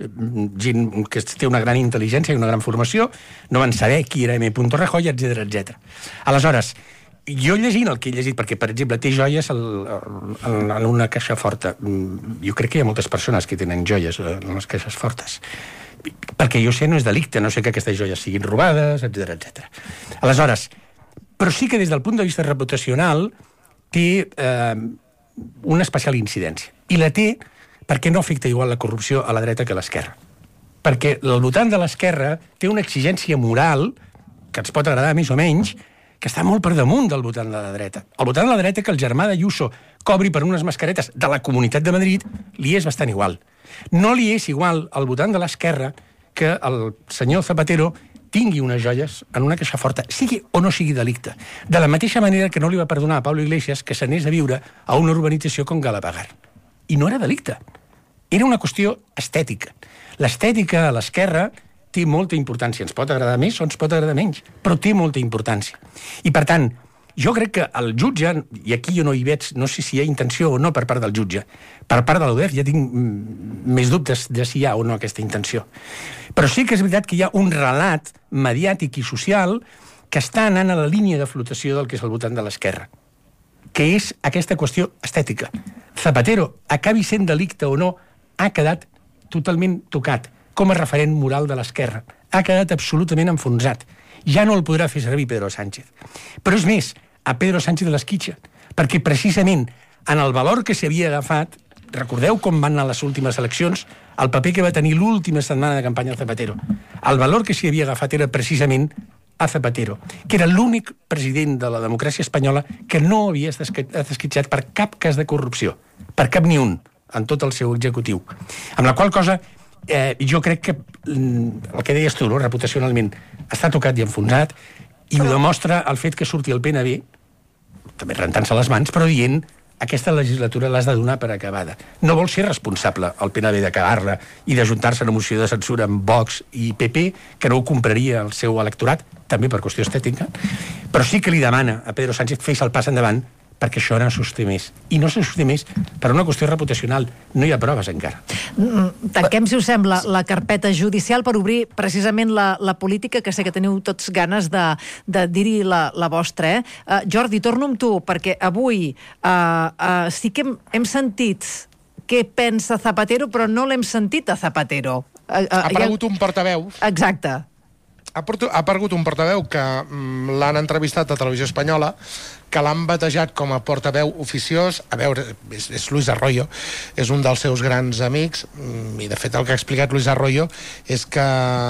Speaker 3: gent que té una gran intel·ligència i una gran formació, no van saber qui era M. Rajoy, etcètera, etcètera. Aleshores, jo llegint el que he llegit, perquè, per exemple, té joies al, al, en una caixa forta. Jo crec que hi ha moltes persones que tenen joies en les caixes fortes. Perquè jo sé, no és delicte, no sé que aquestes joies siguin robades, etcètera, etcètera. Aleshores, però sí que des del punt de vista reputacional té eh, una especial incidència. I la té perquè no afecta igual la corrupció a la dreta que a l'esquerra. Perquè el votant de l'esquerra té una exigència moral, que ens pot agradar més o menys, que està molt per damunt del votant de la dreta. El votant de la dreta, que el germà d'Ayuso cobri per unes mascaretes de la Comunitat de Madrid, li és bastant igual. No li és igual al votant de l'esquerra que el senyor Zapatero tingui unes joies en una caixa forta, sigui o no sigui delicte. De la mateixa manera que no li va perdonar a Pablo Iglesias que s'anés a viure a una urbanització com Galapagar. I no era delicte. Era una qüestió estètica. L'estètica a l'esquerra té molta importància. Ens pot agradar més o ens pot agradar menys, però té molta importància. I, per tant, jo crec que el jutge, i aquí jo no hi veig, no sé si hi ha intenció o no per part del jutge, per part de l'U D E F ja tinc més dubtes de si hi ha o no aquesta intenció. Però sí que és veritat que hi ha un relat mediàtic i social que està anant a la línia de flotació del que és el votant de l'esquerra, que és aquesta qüestió estètica. Zapatero, acabi sent delicte o no, ha quedat totalment tocat com a referent moral de l'esquerra. Ha quedat absolutament enfonsat. Ja no el podrà fer servir Pedro Sánchez. Però és més, a Pedro Sánchez de l'esquitxa, perquè precisament en el valor que s'havia agafat, recordeu com van anar les últimes eleccions, el paper que va tenir l'última setmana de campanya de Zapatero. El valor que s'hi havia agafat era precisament a Zapatero, que era l'únic president de la democràcia espanyola que no havia estat esquitxat per cap cas de corrupció, per cap ni un, en tot el seu executiu. Amb la qual cosa, eh, jo crec que el que deies tu, no, reputacionalment, està tocat i enfonsat, i ho demostra el fet que surti el P N B, també rentant-se les mans, però dient aquesta legislatura l'has de donar per acabada. No vol ser responsable el P N B d'acabar-la i d'ajuntar-se en una moció de censura amb Vox i P P, que no ho compraria el seu electorat, també per qüestió estètica, però sí que li demana a Pedro Sánchez fer el pas endavant perquè això no se sosté més. I no se sosté més per una qüestió reputacional. No hi ha proves encara.
Speaker 1: Mm, tanquem, si us sembla, la carpeta judicial per obrir precisament la, la política, que sé que teniu tots ganes de, de dir-hi la, la vostra. Eh? Uh, Jordi, torno amb tu, perquè avui uh, uh, sí que hem, hem sentit què pensa Zapatero, però no l'hem sentit a Zapatero. Uh, uh,
Speaker 2: ha aparegut ha... un portaveu.
Speaker 1: Exacte.
Speaker 2: Ha, porto, ha aparegut un portaveu que mm, l'han entrevistat a Televisió Espanyola, que l'han batejat com a portaveu oficiós. A veure, és, és Luis Arroyo, és un dels seus grans amics, i de fet el que ha explicat Luis Arroyo és que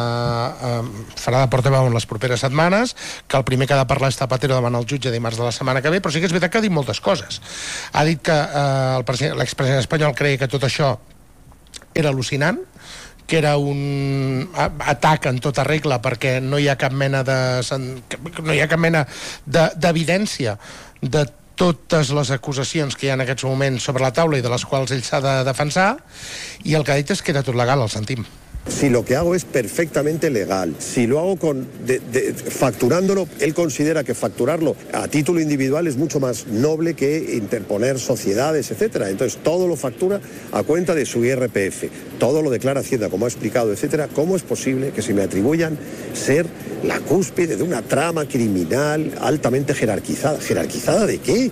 Speaker 2: eh, farà de portaveu en les properes setmanes, que el primer que ha de parlar és Zapatero davant el jutge dimarts de la setmana que ve, però sí que és veritat que ha dit moltes coses. Ha dit que eh, l'expresident espanyol creia que tot això era al·lucinant, que era un atac en tota regla perquè no hi ha cap mena de no hi ha cap mena d'evidència de totes les acusacions que hi ha en aquests moments sobre la taula i de les quals ell s'ha de defensar, i el que ha dit és que era tot legal, el sentim.
Speaker 7: Si lo que hago es perfectamente legal, si lo hago con de, de, facturándolo, él considera que facturarlo a título individual es mucho más noble que interponer sociedades, etcétera. Entonces todo lo factura a cuenta de su I R P F, todo lo declara Hacienda, como ha explicado, etcétera. ¿Cómo es posible que se me atribuyan ser la cúspide de una trama criminal altamente jerarquizada? ¿Jerarquizada de qué?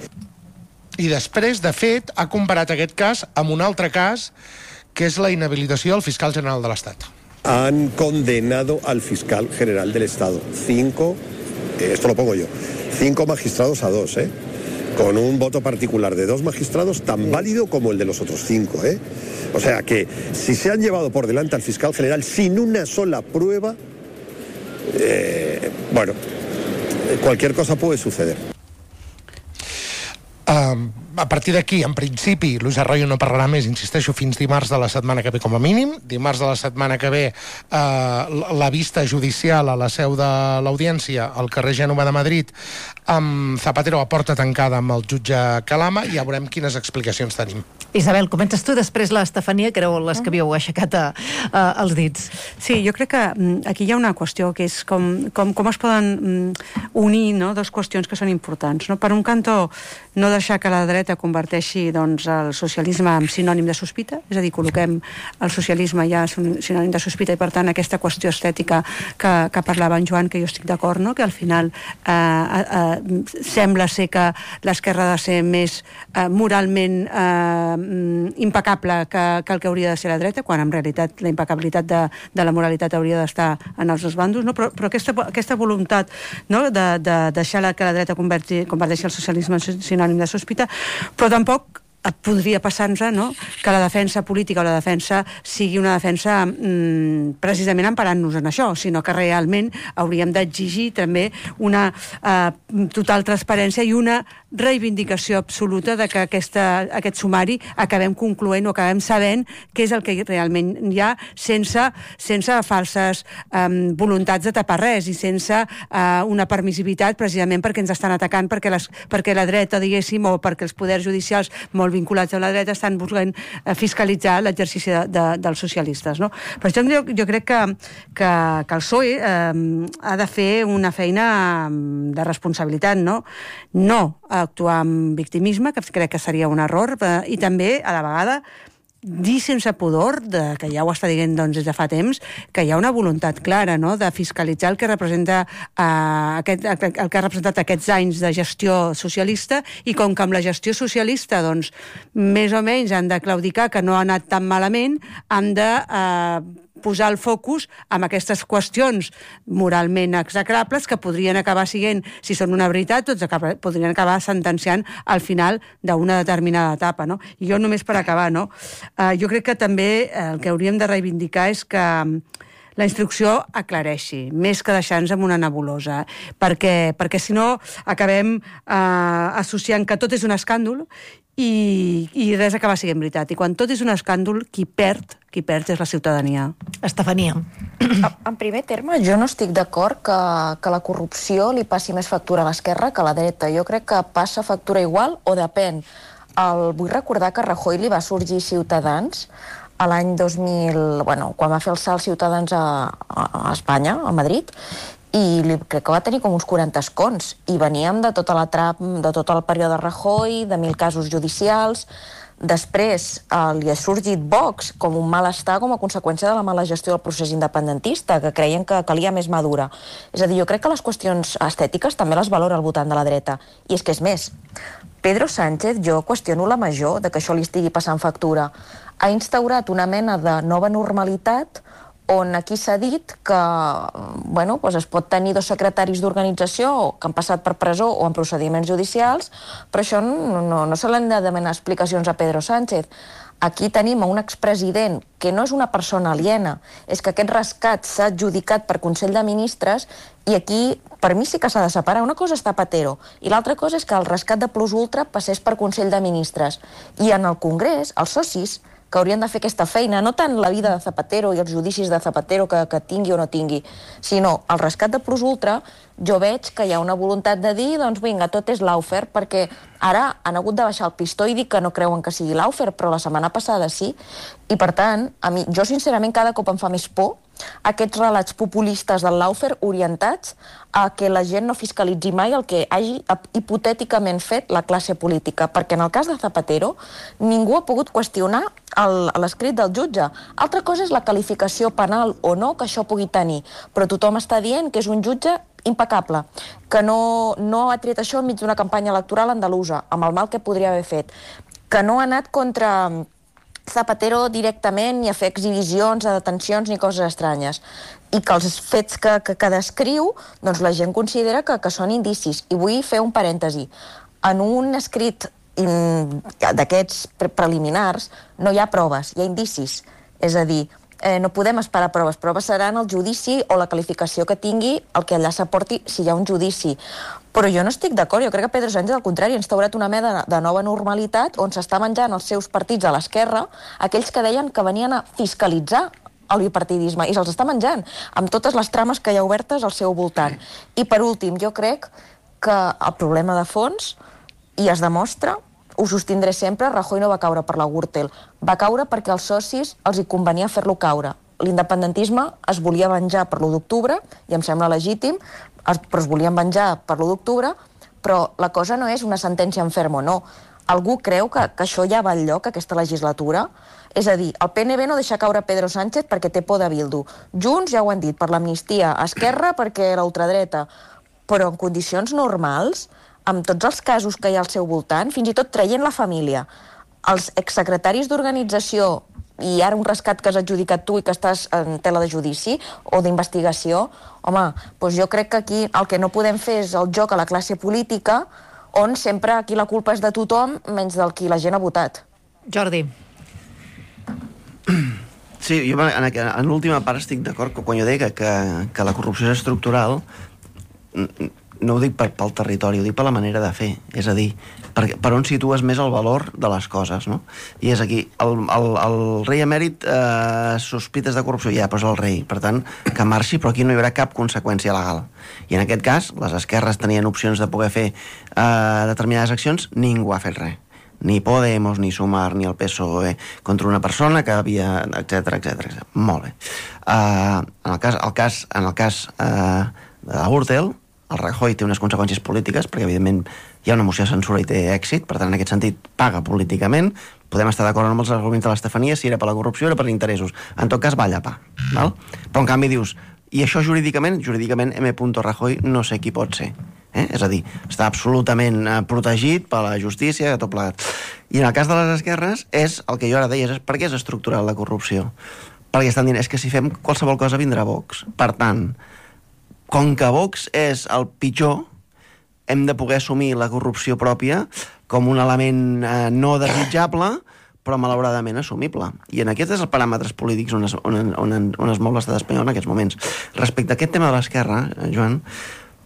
Speaker 2: I després, de fet, ha comparat aquest cas amb un altre cas, que és la inhabilitació del fiscal general de l'Estat.
Speaker 7: Han condenado al fiscal general del Estado. Cinco, eh, esto lo pongo yo, cinco magistrados a dos, ¿eh? Con un voto particular de dos magistrados tan válido como el de los otros cinco, ¿eh? O sea que si se han llevado por delante al fiscal general sin una sola prueba, eh, bueno, cualquier cosa puede suceder.
Speaker 2: Uh, a partir d'aquí, en principi, Luis Arroyo no parlarà més, insisteixo, fins dimarts de la setmana que ve com a mínim. Dimarts de la setmana que ve uh, la vista judicial a la seu de l'Audiència al carrer Gènova de Madrid, amb Zapatero a porta tancada amb el jutge Calama, i ja veurem quines explicacions tenim.
Speaker 1: Isabel, comentes tu, després l'Estefania, que éreu les que havíeu aixecat a, a, els dits.
Speaker 5: Sí, jo crec que aquí hi ha una qüestió que és com, com, com es poden unir, no?, dues qüestions que són importants. No? Per un cantó, no deixar que la dreta converteixi, doncs, el socialisme en sinònim de sospita, és a dir, col·loquem el socialisme ja en sinònim de sospita, i per tant aquesta qüestió estètica que, que parlava en Joan, que jo estic d'acord, no?, que al final eh, eh, sembla ser que l'esquerra ha de ser més eh, moralment eh, impecable que, que el que hauria de ser la dreta, quan en realitat la impecabilitat de, de la moralitat hauria d'estar en els dos bandos, no? però, però aquesta, aquesta voluntat, no?, de, de deixar la, que la dreta converti, converteixi el socialisme en sinònim de sospita, però tampoc podria passar-nos, no?, que la defensa política o la defensa sigui una defensa mmm, precisament emparant-nos en això, sinó que realment hauríem d'exigir també una eh, total transparència i una reivindicació absoluta de que aquesta, aquest sumari acabem concloent o acabem sabent què és el que realment hi ha, sense, sense falses eh, voluntats de tapar res i sense eh, una permissivitat precisament perquè ens estan atacant, perquè, les, perquè la dreta, diguéssim, o perquè els poders judicials molt vinculats a la dreta estan buscant fiscalitzar l'exercici de, de, dels socialistes, no? Per això jo, jo crec que, que, que el P S O E eh, ha de fer una feina de responsabilitat, no? No actuar amb victimisme, que crec que seria un error, eh, i també, a la vegada, dir sense pudor, de, que ja ho està dient doncs, des de fa temps, que hi ha una voluntat clara, no?, de fiscalitzar el que representa eh, aquest, el que ha representat aquests anys de gestió socialista, i com que amb la gestió socialista doncs, més o menys han de claudicar que no ha anat tan malament, han de eh, posar el focus en aquestes qüestions moralment execrables que podrien acabar siguent, si són una veritat, doncs acabar, podrien acabar sentenciant al final d'una determinada etapa, no? I jo només per acabar, no? Uh, jo crec que també el que hauríem de reivindicar és que la instrucció aclareixi, més que deixar-nos amb una nebulosa, perquè, perquè si no acabem uh, associant que tot és un escàndol i, i res acaba sent veritat. I quan tot és un escàndol, qui perd, qui perd és la ciutadania.
Speaker 1: Estefania.
Speaker 6: En primer terme, jo no estic d'acord que, que la corrupció li passi més factura a l'esquerra que a la dreta. Jo crec que passa factura igual o depèn. el, vull recordar que a Rajoy li va sorgir Ciutadans a l'any dos mil... Bueno, quan va fer el salt Ciutadans a, a, a Espanya, a Madrid, i li, crec que va tenir com uns quaranta escons. I veníem de tota la trap, de tot el període Rajoy, de mil casos judicials. Després eh, li ha sorgit Vox com un malestar com a conseqüència de la mala gestió del procés independentista, que creien que calia més madura. És a dir, jo crec que les qüestions estètiques també les valora al votant de la dreta. I és que és més, Pedro Sánchez, jo qüestiono la major de que això li estigui passant factura. Ha instaurat una mena de nova normalitat on aquí s'ha dit que bueno, doncs es pot tenir dos secretaris d'organització que han passat per presó o en procediments judicials, però això no, no, no se l'han de demanar explicacions a Pedro Sánchez. Aquí tenim a un expresident que no és una persona aliena, és que aquest rescat s'ha adjudicat per Consell de Ministres i aquí, per mi sí que s'ha de separar. Una cosa és Zapatero i l'altra cosa és que el rescat de Plus Ultra passés per Consell de Ministres. I en el Congrés, els socis que haurien de fer aquesta feina, no tant la vida de Zapatero i els judicis de Zapatero que, que tingui o no tingui, sinó el rescat de Plus Ultra, jo veig que hi ha una voluntat de dir, doncs vinga, tot és Lawfare, perquè ara han hagut de baixar el pistó i dir que no creuen que sigui Lawfare, però la setmana passada sí, i per tant, a mi, jo sincerament cada cop em fa més por aquests relats populistes del Lawfare orientats a que la gent no fiscalitzi mai el que hagi hipotèticament fet la classe política, perquè en el cas de Zapatero ningú ha pogut qüestionar l'escrit del jutge. Altra cosa és la qualificació penal o no que això pugui tenir, però tothom està dient que és un jutge impecable, que no, no ha tret això enmig d'una campanya electoral andalusa, amb el mal que podria haver fet, que no ha anat contra Zapatero directament ni a fer exhibicions, a detencions ni coses estranyes, i que els fets que, que, que descriu, doncs la gent considera que, que són indicis. I vull fer un parèntesi. En un escrit d'aquests pre preliminars no hi ha proves, hi ha indicis. És a dir, eh, no podem esperar proves. Proves seran el judici o la qualificació que tingui el que allà s'aporti si hi ha un judici. Però jo no estic d'acord, jo crec que Pedro Sánchez, al contrari, ha instaurat una mena de nova normalitat on s'està menjant els seus partits a l'esquerra, aquells que deien que venien a fiscalitzar el bipartidisme, i se'ls està menjant, amb totes les trames que hi ha obertes al seu voltant. I per últim, jo crec que el problema de fons, i es demostra, ho sostindré sempre, Rajoy no va caure per la Gürtel, va caure perquè als socis els hi convenia fer-lo caure. L'independentisme es volia venjar per l'u d'octubre, i em sembla legítim, però es volien venjar per l'u d'octubre, però la cosa no és una sentència en fermo, no. Algú creu que, que això ja va al lloc, aquesta legislatura? És a dir, el P N B no deixa caure Pedro Sánchez perquè té por de Bildu. Junts, ja ho han dit, per l'amnistia. Esquerra perquè la ultradreta. Però en condicions normals, amb tots els casos que hi ha al seu voltant, fins i tot traient la família, els exsecretaris d'organització i ara un rescat que has adjudicat tu i que estàs en tela de judici o d'investigació, home, doncs jo crec que aquí el que no podem fer és el joc a la classe política on sempre aquí la culpa és de tothom menys del qui la gent ha votat.
Speaker 1: Jordi.
Speaker 4: Sí, jo en, en l'última part estic d'acord que quan jo deia que, que la corrupció és estructural no ho dic per, pel territori, ho dic per la manera de fer, és a dir, per, per on situes més el valor de les coses, no? I és aquí, el, el, el rei emèrit eh, sospites de corrupció, ja, però és el rei, per tant, que marxi, però aquí no hi haurà cap conseqüència legal. I en aquest cas, les esquerres tenien opcions de poder fer eh, determinades accions, ningú ha fet res. Ni Podemos, ni Sumar, ni el P S O E contra una persona que havia, etcètera, etcètera. Molt bé. Uh, en el cas, el cas, en el cas uh, de la Gürtel, el Rajoy té unes conseqüències polítiques, perquè evidentment hi ha una moció de censura i té èxit, per tant en aquest sentit paga políticament. Podem estar d'acord amb els arguments de l'Estefania, si era per la corrupció o era per interessos. En tot cas va llapar, val? Però en canvi dius, i això jurídicament, jurídicament M. Rajoy no sé qui pot ser. Eh? És a dir, està absolutament eh, protegit per la justícia, tot plegat. I en el cas de les esquerres, és el que jo ara deia, és per què és estructural la corrupció? Perquè estan dient, és que si fem qualsevol cosa vindrà Vox. Per tant, com que Vox és el pitjor, hem de poder assumir la corrupció pròpia com un element eh, no desitjable, però malauradament assumible. I en aquests són els paràmetres polítics on es, on, on, on es mou l'estat espanyol en aquests moments. Respecte a aquest tema de l'esquerra, Joan,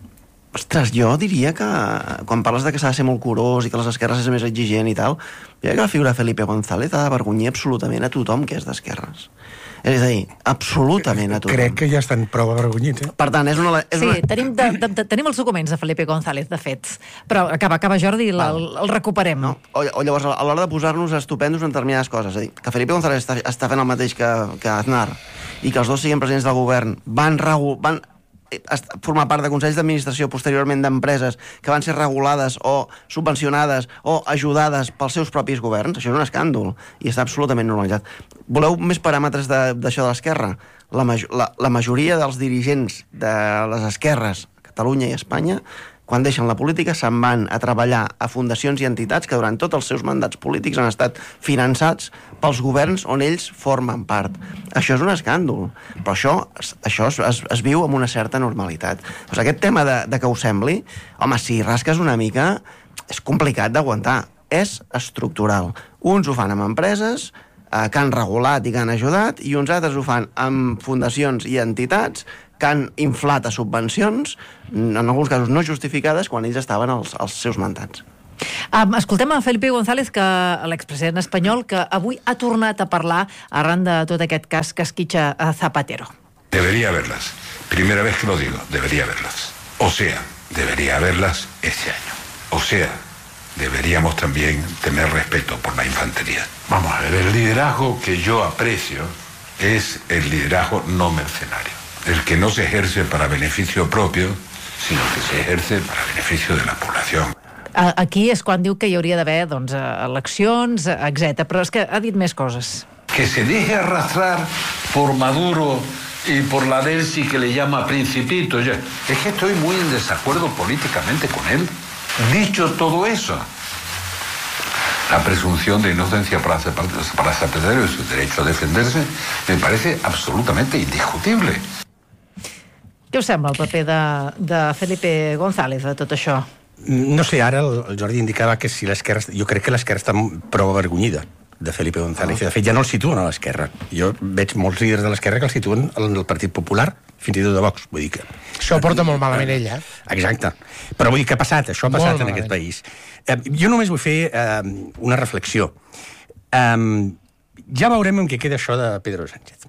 Speaker 4: Ostres, jo diria que quan parles de que s'ha de ser molt curós i que les esquerres és més exigent i tal, jo crec que la figura de Felipe González ha d'avergonyir absolutament a tothom que és d'esquerres. És a dir, absolutament a tothom.
Speaker 3: Crec que ja estan prou avergonyits, eh?
Speaker 4: Per tant, és una... És
Speaker 1: Sí,
Speaker 4: una...
Speaker 1: tenim, de, de, de, tenim els documents de Felipe González, de fet. Però acaba, acaba Jordi, el, el recuperem.
Speaker 4: No? O, o llavors, a l'hora de posar-nos estupendos en determinades coses, és a dir, que Felipe González està, està fent el mateix que, que Aznar i que els dos siguin presidents del govern, van, regu, van formar part de consells d'administració posteriorment d'empreses que van ser regulades o subvencionades o ajudades pels seus propis governs, això és un escàndol i està absolutament normalitzat. Voleu més paràmetres d'això de, de l'esquerra? La, la, la majoria dels dirigents de les esquerres a Catalunya i Espanya, quan deixen la política, se'n van a treballar a fundacions i entitats que durant tots els seus mandats polítics han estat finançats pels governs on ells formen part. Això és un escàndol, però això, això es, es, es viu amb una certa normalitat. Doncs aquest tema de, de que ho sembli, home, si rasques una mica, és complicat d'aguantar. És estructural. Uns ho fan amb empreses eh, que han regulat i que han ajudat, i uns altres ho fan amb fundacions i entitats que han inflat a subvencions, en alguns casos no justificades, quan ells estaven als, als seus mandats.
Speaker 1: Um, escoltem a Felipe González, que l'expresident espanyol, que avui ha tornat a parlar arran de tot aquest cas que esquitxa a Zapatero.
Speaker 8: Debería haberlas. Primera vez que lo digo, debería haberlas. O sea, debería haberlas este año. O sea, deberíamos también tener respeto por la infantería. Vamos a ver, el liderazgo que yo aprecio es el liderazgo no mercenario. El que no se ejerce para beneficio propio, sino que se ejerce para beneficio de la población.
Speaker 1: Aquí és quan diu que hi hauria d'haver doncs, eleccions, etcètera. Però és que ha dit més coses.
Speaker 8: Que se deje arrastrar por Maduro y por la Delsi, que le llama Principito. Es que estoy muy en desacuerdo políticamente con él. Dicho todo eso, la presunción de inocencia para, para Zapatero y su derecho a defenderse me parece absolutamente indiscutible.
Speaker 1: Què us sembla el paper de, de Felipe González de tot això?
Speaker 3: No sé, ara el, el Jordi indicava que si l'esquerra... Jo crec que l'esquerra està prou avergonyida de Felipe González. Oh. De fet, ja no el situen a l'esquerra. Jo veig molts líders de l'esquerra que el situen en el Partit Popular, fins i tot de Vox. Vull dir que...
Speaker 2: Això porta molt malament ell, eh?
Speaker 3: Exacte. Però vull dir que ha passat, això ha passat molt en malament. Aquest país. Eh, jo només vull fer eh, una reflexió. Eh, ja veurem en què queda això de Pedro Sánchez.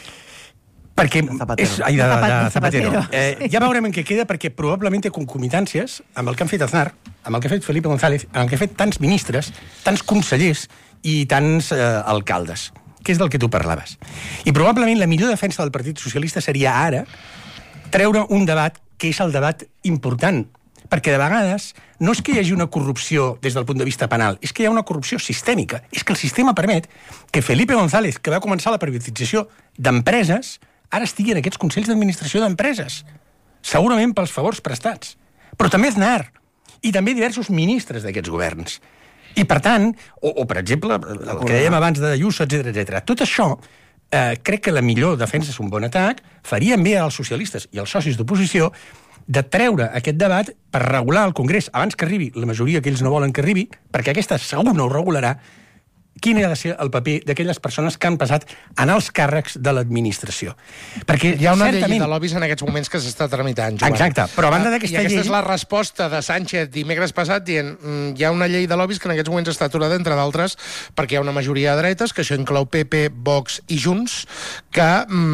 Speaker 3: Perquè és, ai, de, de, de Zapatero. Eh, ja veurem en què queda, perquè probablement té concomitàncies amb el que han fet Aznar, amb el que ha fet Felipe González, amb el que ha fet tants ministres, tants consellers i tants eh, alcaldes, que és del que tu parlaves. I probablement la millor defensa del Partit Socialista seria ara treure un debat que és el debat important, perquè de vegades no és que hi hagi una corrupció des del punt de vista penal, és que hi ha una corrupció sistèmica. És que el sistema permet que Felipe González, que va començar la privatització d'empreses, ara estigui en aquests consells d'administració d'empreses, segurament pels favors prestats. Però també Aznar, i també diversos ministres d'aquests governs. I, per tant, o, o per exemple, el que dèiem abans de Ayuso, etcètera, etcètera. Tot això, eh, crec que la millor defensa és un bon atac, farien bé als socialistes i als socis d'oposició de treure aquest debat per regular el Congrés abans que arribi la majoria que ells no volen que arribi, perquè aquesta segur no ho regularà, quin ha de ser el paper d'aquelles persones que han passat en els càrrecs de l'administració. Perquè
Speaker 2: hi ha una
Speaker 3: certament...
Speaker 2: llei de lobbies en aquests moments que s'està tramitant, Joan.
Speaker 3: Exacte, però a banda d'aquesta llei...
Speaker 2: I aquesta és la resposta de Sánchez dimecres passat dient mm, hi ha una llei de lobbies que en aquests moments està aturada, entre d'altres, perquè hi ha una majoria de dretes, que això inclou P P, Vox i Junts, que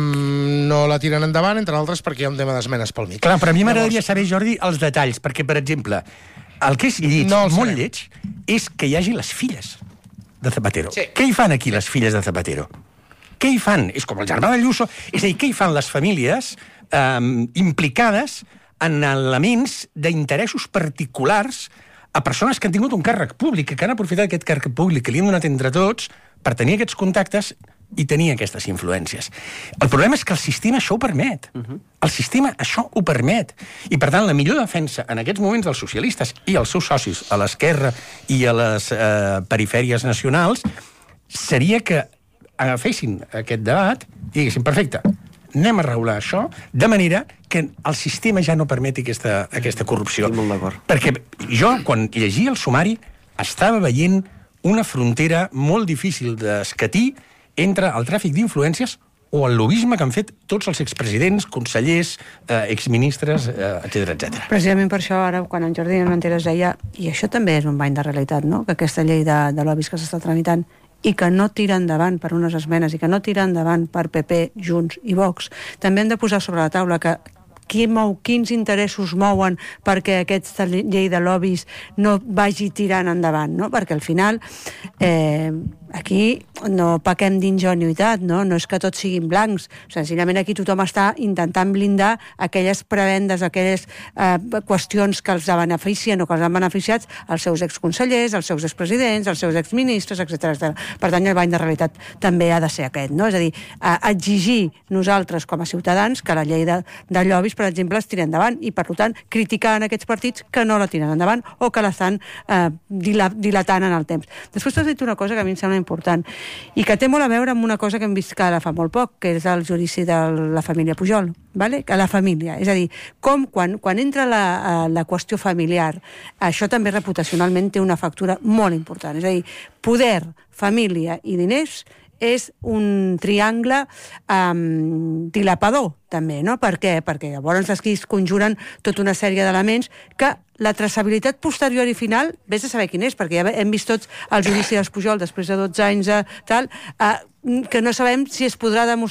Speaker 2: mm, no la tiren endavant, entre d'altres perquè hi ha un tema d'esmenes pel mig.
Speaker 3: Clar, però a mi m'agradaria Llavors... saber, Jordi, els detalls, perquè, per exemple, el que és lleig, no molt lleig, és que hi hagi les filles de Zapatero. Sí. Què hi fan aquí les filles de Zapatero? Què hi fan? És com el germà de Ayuso. És a dir, què hi fan les famílies eh, implicades en elements d'interessos particulars a persones que han tingut un càrrec públic, que han aprofitat aquest càrrec públic que li han donat entre tots per tenir aquests contactes i tenir aquestes influències. El problema és que el sistema això ho permet. Uh-huh. El sistema això ho permet. I, per tant, la millor defensa en aquests moments dels socialistes i els seus socis a l'esquerra i a les eh, perifèries nacionals seria que agafessin aquest debat i diguessin, perfecte, anem a regular això, de manera que el sistema ja no permeti aquesta, aquesta corrupció.
Speaker 4: Estic molt d'acord.
Speaker 3: Perquè jo, quan llegia el sumari, estava veient una frontera molt difícil d'escatir entre el tràfic d'influències o el lobisme que han fet tots els expresidents, consellers, eh, exministres, eh, etcètera, etcètera.
Speaker 5: Precisament per això, ara, quan en Jordi Armenteres deia, i això també és un bany de realitat, no?, que aquesta llei de, de lobbies que s'està tramitant i que no tira endavant per unes esmenes i que no tira endavant per P P, Junts i Vox, també hem de posar sobre la taula que qui mou, quins interessos mouen perquè aquesta llei de lobbies no vagi tirant endavant, no? Perquè al final eh, aquí no pequem d'ingenuïtat, no? No és que tots siguin blancs, senzillament aquí tothom està intentant blindar aquelles prebendes, aquelles eh, qüestions que els beneficien o que els han beneficiat els seus exconsellers, els seus expresidents, els seus exministres, etcètera. Per tant, el bany de realitat també ha de ser aquest, no? És a dir, a exigir nosaltres com a ciutadans que la llei de, de lobbies, per exemple, es tiri endavant i, per tant, criticar en aquests partits que no la tiren endavant o que l'estan eh, dilatant en el temps. Després t'has dit una cosa que a mi em sembla important i que té molt a veure amb una cosa que hem vist que ara fa molt poc, que és el judici de la família Pujol, vale? Que la família, és a dir, com quan, quan entra la, la qüestió familiar, això també reputacionalment té una factura molt important, és a dir, poder, família i diners és un triangle um, dilapador, també, no? Per què? Perquè llavors aquí es conjuren tota una sèrie d'elements que la traçabilitat posterior i final, vés a saber quin és, perquè ja hem vist tots el judici dels Pujol després de dotze anys de tal, uh, que no sabem si es podrà demostrar